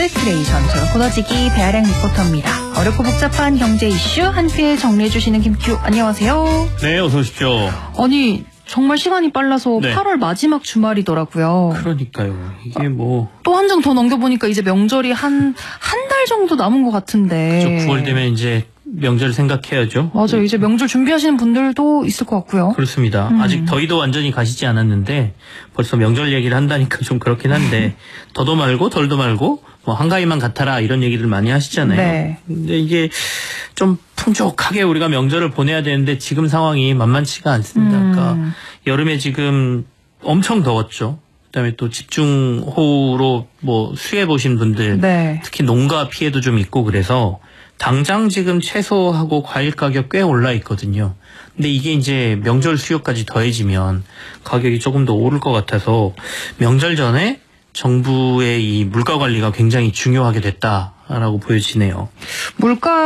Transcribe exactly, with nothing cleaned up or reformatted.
뉴스 크레이션 저는 코너지기 배아량 리포터입니다. 어렵고 복잡한 경제 이슈 함께 정리해주시는 김큐 안녕하세요. 네, 어서 오십시오. 아니 정말 시간이 빨라서 네. 팔월 마지막 주말이더라고요. 그러니까요. 이게 뭐 또 한 장 더 넘겨보니까 이제 명절이 한 한 달 정도 남은 것 같은데. 저 구월 되면 이제 명절 생각해야죠. 맞아요. 이제 명절 준비하시는 분들도 있을 것 같고요. 그렇습니다. 음. 아직 더위도 완전히 가시지 않았는데 벌써 명절 얘기를 한다니까 좀 그렇긴 한데 더도 말고 덜도 말고 뭐 한가위만 같아라 이런 얘기들 많이 하시잖아요. 네. 근데 이게 좀 풍족하게 우리가 명절을 보내야 되는데 지금 상황이 만만치가 않습니다. 음. 그러니까 여름에 지금 엄청 더웠죠. 그다음에 또 집중호우로 뭐 수해 보신 분들 네. 특히 농가 피해도 좀 있고 그래서 당장 지금 채소하고 과일 가격 꽤 올라 있거든요. 근데 이게 이제 명절 수요까지 더해지면 가격이 조금 더 오를 것 같아서 명절 전에 정부의 이 물가 관리가 굉장히 중요하게 됐다라고 보여지네요. 물가